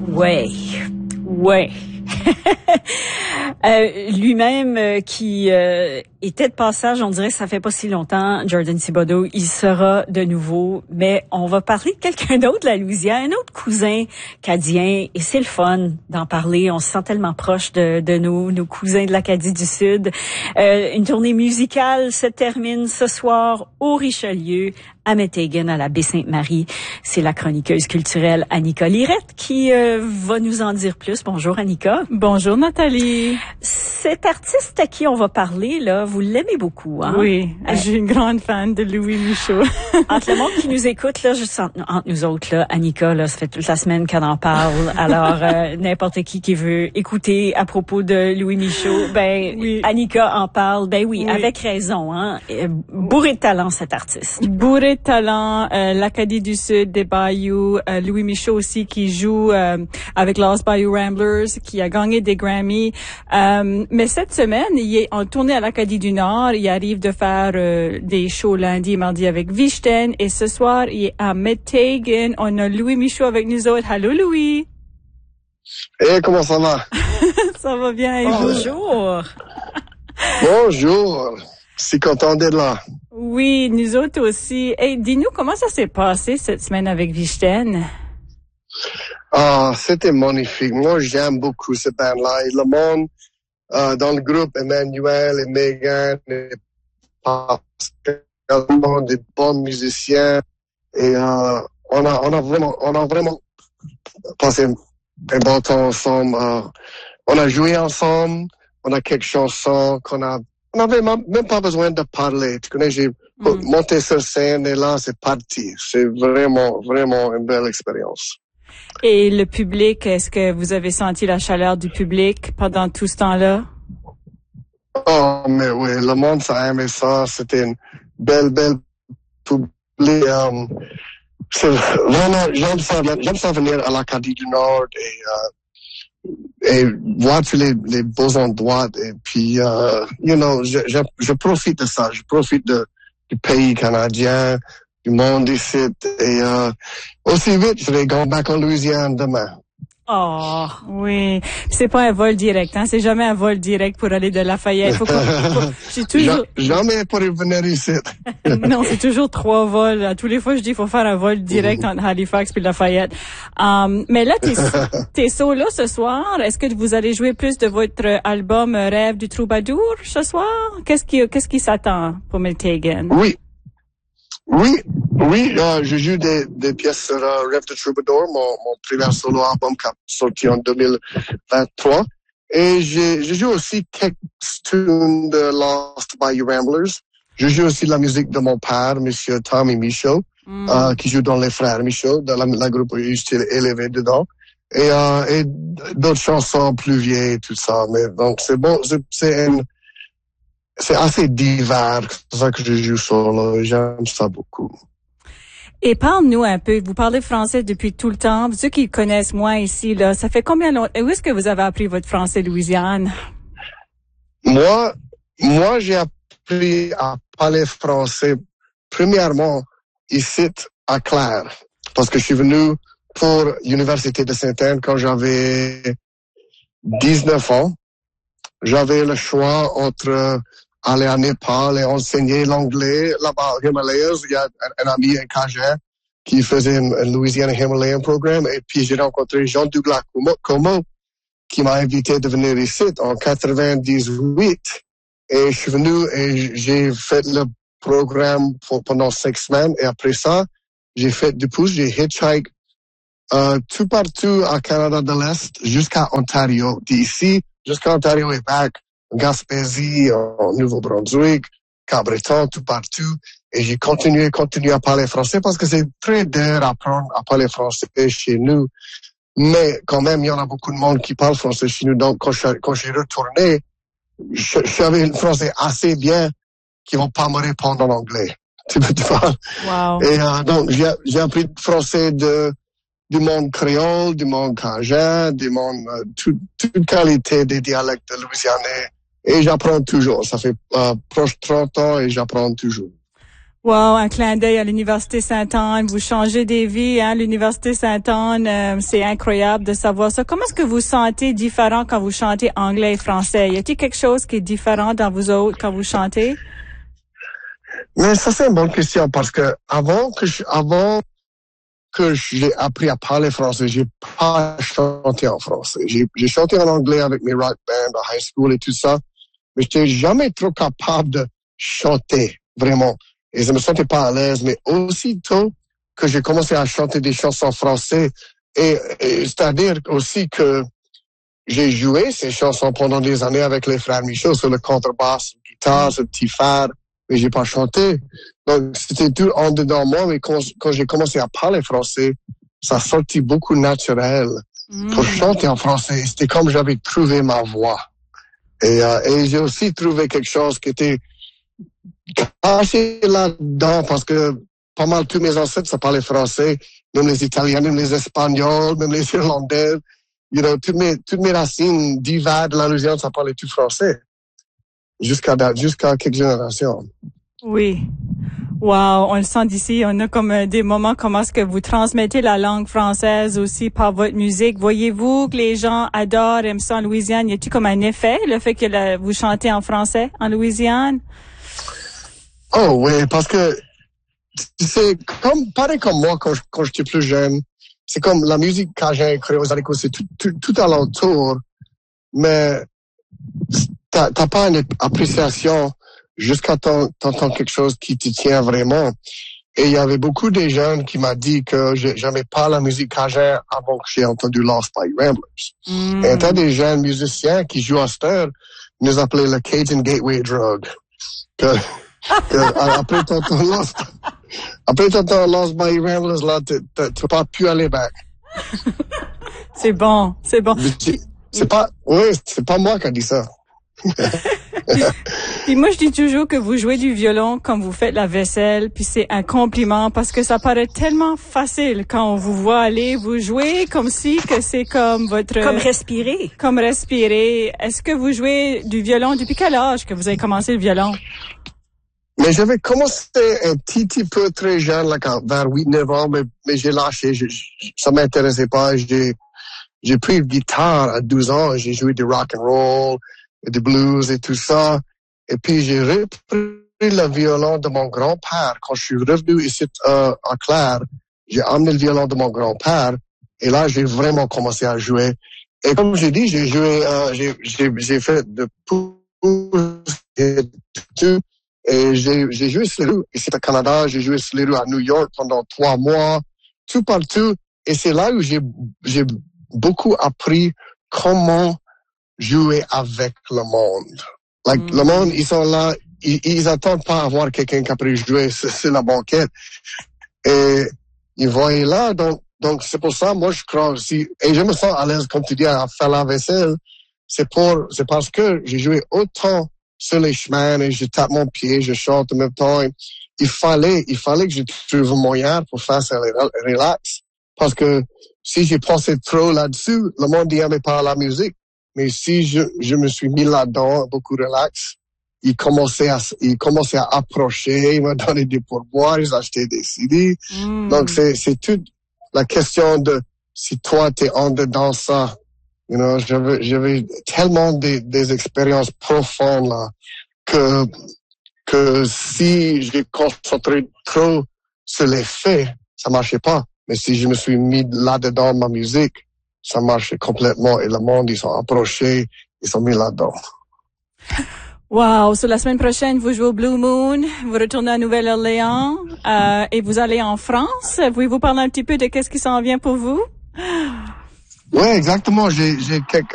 Ouais. Lui-même qui était de passage, on dirait que ça fait pas si longtemps, Jordan Thibodeau, il sera de nouveau, mais on va parler de quelqu'un d'autre de la Louisiane, un autre cousin cadien, et c'est le fun d'en parler, on se sent tellement proche de nos cousins de l'Acadie du Sud. Une tournée musicale se termine ce soir au Richelieu, à Metighan, à la Baie-Sainte-Marie. C'est la chroniqueuse culturelle Annika Lirette qui va nous en dire plus. Bonjour Annika. Bonjour Nathalie. Cet artiste à qui on va parler, là, vous l'aimez beaucoup, hein? Oui, je suis une grande fan de Louis Michaud. Entre le monde qui nous écoute, là, juste entre nous autres, là, Annika, là, ça fait toute la semaine qu'elle en parle. Alors, n'importe qui veut écouter à propos de Louis Michaud, ben, oui. Annika en parle, ben oui, avec raison, hein. Bourré de talent, cet artiste. Bourré de talent, l'Acadie du Sud, des Bayous, Louis Michaud aussi qui joue avec Lost Bayou Ramblers, qui a gagné des Grammys. Mais cette semaine, il est en tournée à l'Acadie du Nord. Il arrive de faire des shows lundi et mardi avec Vichten. Et ce soir, il est à Metighan. On a Louis Michaud avec nous autres. Allô, Louis. Hey, comment ça va? Ça va bien. Et bonjour. Bonjour. Si content d'être là. Oui, nous autres aussi. Hey, dis-nous, comment ça s'est passé cette semaine avec Vichten? Ah, c'était magnifique. Moi, j'aime beaucoup cette band-là. Et le monde dans le groupe, Emmanuel et Megan et Pascal, des bons musiciens. Et on a vraiment passé un bon temps ensemble. On a joué ensemble. On a quelques chansons on n'avait même pas besoin de parler. Tu connais, j'ai monté sur scène et là, c'est parti. C'est vraiment une belle expérience. Et le public, est-ce que vous avez senti la chaleur du public pendant tout ce temps-là? Oh, mais oui, le monde a aimé ça. C'était une belle public. C'est vraiment, j'aime ça venir à l'Acadie du Nord et voir tous les beaux endroits. Et puis, je profite de ça. Je profite du pays canadien, du monde ici. Et aussi vite, je vais go back en Louisiane demain. Oh, oui. C'est pas un vol direct, hein. C'est jamais un vol direct pour aller de Lafayette. J'ai toujours... Jamais pour venir ici. Non, c'est toujours 3 vols. À tous les fois, je dis, il faut faire un vol direct entre Halifax puis Lafayette. Mais là, t'es solo ce soir. Est-ce que vous allez jouer plus de votre album Rêve du Troubadour ce soir? Qu'est-ce qui s'attend pour Metighan? Oui, je joue des pièces sur Rêve de Troubadour, mon premier solo album qui a sorti en 2023. Et je joue aussi quelques tunes de Lost Bayou Ramblers. Je joue aussi la musique de mon père, Monsieur Tommy Michaud, qui joue dans Les Frères Michaud, dans la groupe où je suis élevé dedans. Et d'autres chansons plus vieilles, tout ça. Mais donc, c'est bon, c'est assez divers, c'est ça que je joue solo. J'aime ça beaucoup. Et parle-nous un peu. Vous parlez français depuis tout le temps. Ceux qui connaissent moins ici, là, ça fait combien de temps? Où est-ce que vous avez appris votre français, Louisiane? Moi, j'ai appris à parler français premièrement ici à Clare, parce que je suis venu pour l'Université de Sainte-Anne quand j'avais 19 ans. J'avais le choix entre aller à Népal et enseigner l'anglais là-bas au Himalayas. Il y a un ami, un Cajun, qui faisait un Louisiana Himalayan Program. Et puis, j'ai rencontré Jean-Douglas Comeau, qui m'a invité de venir ici en 98. Et je suis venu et j'ai fait le programme pendant 5 semaines. Et après ça, j'ai hitchhike tout partout à Canada de l'Est jusqu'à Ontario. D'ici jusqu'à Ontario et back. Gaspésie, en Nouveau-Brunswick, Cabreton, tout partout. Et j'ai continué à parler français parce que c'est très dur à parler français chez nous. Mais quand même, il y en a beaucoup de monde qui parle français chez nous. Donc, quand j'ai retourné, j'avais un français assez bien qui vont pas me répondre en anglais. Tu vois? Wow. Et donc, j'ai appris le français du monde créole, du monde cajun, du monde, toute qualité des dialectes louisianais. Et j'apprends toujours. Ça fait proche 30 ans et j'apprends toujours. Wow, un clin d'œil à l'Université Sainte-Anne. Vous changez des vies, hein, l'Université Sainte-Anne. C'est incroyable de savoir ça. Comment est-ce que vous sentez différent quand vous chantez anglais et français? Y a-t-il quelque chose qui est différent dans vous autres quand vous chantez? Mais ça, c'est une bonne question parce que avant que j'ai appris à parler français, j'ai pas chanté en français. J'ai chanté en anglais avec mes rock bands à high school et tout ça, mais j'étais jamais trop capable de chanter, vraiment. Et je me sentais pas à l'aise, mais aussitôt que j'ai commencé à chanter des chansons françaises, et c'est-à-dire aussi que j'ai joué ces chansons pendant des années avec les frères Michaud sur le contrebasse, guitare, ce petit phare, mais j'ai pas chanté. Donc, c'était tout en dedans moi, mais quand j'ai commencé à parler français, ça sortit beaucoup naturel pour chanter en français. C'était comme j'avais trouvé ma voix. Et j'ai aussi trouvé quelque chose qui était caché là-dedans parce que pas mal tous mes ancêtres, ça parlait français, même les Italiens, même les Espagnols, même les Irlandais. You know, toutes mes racines divers de la Louisiane, ça parlait tout français. Jusqu'à quelques générations. Oui. Wow, on le sent d'ici. On a comme des moments comment est-ce que vous transmettez la langue française aussi par votre musique. Voyez-vous que les gens adorent, aiment ça en Louisiane? Y a-t-il comme un effet, le fait que vous chantez en français en Louisiane? Oh oui, parce que c'est pareil comme moi quand j'étais plus jeune. C'est comme la musique cajun, créole, c'est tout alentour. Mais t'as pas une appréciation jusqu'à t'entendre quelque chose qui te tient vraiment. Et il y avait beaucoup de jeunes qui m'ont dit que j'aimais pas la musique cajun avant que j'ai entendu Lost Bayou Ramblers. Et un tas des jeunes musiciens qui jouent à cette heure nous appelaient le Cajun Gateway Drug. Après t'entends Lost Bayou Ramblers, là, tu peux pas plus aller back. C'est bon. C'est pas moi qui a dit ça. Puis moi, je dis toujours que vous jouez du violon comme vous faites la vaisselle, puis c'est un compliment parce que ça paraît tellement facile quand on vous voit aller. Vous jouez comme si que c'est comme votre... Comme respirer. Comme respirer. Est-ce que vous jouez du violon depuis quel âge que vous avez commencé le violon? Mais j'avais commencé un petit peu très jeune, là, vers 8-9 ans, mais j'ai lâché. Ça m'intéressait pas. J'ai pris une guitare à 12 ans. J'ai joué du rock and roll, du blues et tout ça. Et puis, j'ai repris le violon de mon grand-père. Quand je suis revenu ici à Claire, j'ai amené le violon de mon grand-père. Et là, j'ai vraiment commencé à jouer. Et comme j'ai dit, j'ai joué, j'ai fait de tout et j'ai joué sur les rues ici au Canada, j'ai joué sur les rues à New York pendant 3 mois, tout partout. Et c'est là où j'ai beaucoup appris comment jouer avec le monde. Le monde, ils sont là, ils attendent pas à voir quelqu'un qui a pu jouer sur la banquette. Et ils voient là, donc c'est pour ça, moi je crois aussi, et je me sens à l'aise, comme tu dis, à faire la vaisselle, c'est parce que j'ai joué autant sur les chemins et je tape mon pied, je chante en même temps. Il fallait que je trouve un moyen pour faire ça relax. Parce que si j'ai pensé trop là-dessus, le monde n'aimait pas la musique. Mais si je me suis mis là-dedans, beaucoup relax, il commençait à approcher, il m'a donné des pourboires, ils achetaient des CD. Donc c'est toute la question de si toi t'es en dedans ça. You know, j'avais tellement des expériences profondes là que si j'ai concentré trop sur les faits, ça marchait pas. Mais si je me suis mis là-dedans ma musique, ça marchait complètement et le monde, ils sont approchés, ils sont mis là-dedans. Wow! So, la semaine prochaine, vous jouez au Blue Moon, vous retournez à Nouvelle-Orléans, et vous allez en France. Pouvez-vous parler un petit peu de qu'est-ce qui s'en vient pour vous? Oui, exactement. J'ai quelques